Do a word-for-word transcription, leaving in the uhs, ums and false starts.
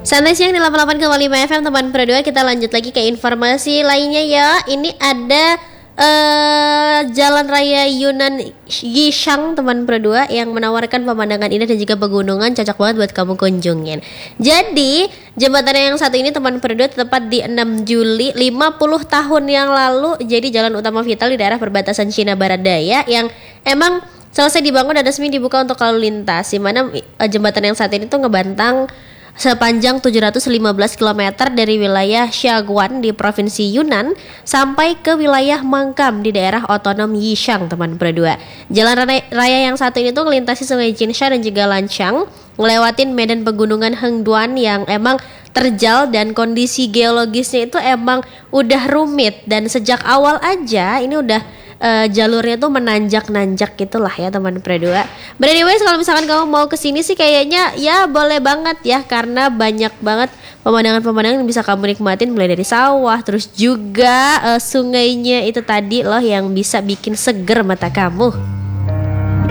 Santai siang di delapan puluh delapan koma lima F M teman Pro dua. Kita lanjut lagi ke informasi lainnya ya. Ini ada uh, Jalan Raya Yunnan Yishang teman Pro dua yang menawarkan pemandangan indah dan juga pegunungan, cocok banget buat kamu kunjungin. Jadi jembatan yang satu ini teman Pro dua tepat di enam Juli lima puluh tahun yang lalu jadi jalan utama vital di daerah perbatasan Cina Barat Daya yang emang selesai dibangun dan resmi dibuka untuk lalu lintas. Di mana uh, jembatan yang saat ini tuh ngebantang sepanjang tujuh ratus lima belas kilometer dari wilayah Shaguan di Provinsi Yunnan sampai ke wilayah Mangkam di daerah otonom Yishang teman Pro dua. Jalan raya yang satu ini tuh melintasi Sungai Jinsha dan juga Lancang, ngelewatin medan pegunungan Hengduan yang emang terjal dan kondisi geologisnya itu emang udah rumit dan sejak awal aja ini udah Uh, jalurnya tuh menanjak-nanjak gitulah ya teman Pro dua. But anyways, kalau misalkan kamu mau kesini sih kayaknya ya boleh banget ya, karena banyak banget pemandangan-pemandangan yang bisa kamu nikmatin mulai dari sawah, terus juga uh, sungainya itu tadi loh yang bisa bikin seger mata kamu.